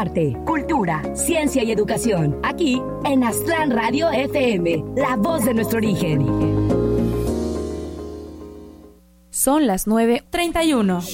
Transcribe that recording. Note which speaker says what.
Speaker 1: arte, cultura, ciencia y educación. Aquí en Aztlán Radio FM, la voz de nuestro origen.
Speaker 2: Son las 9:31.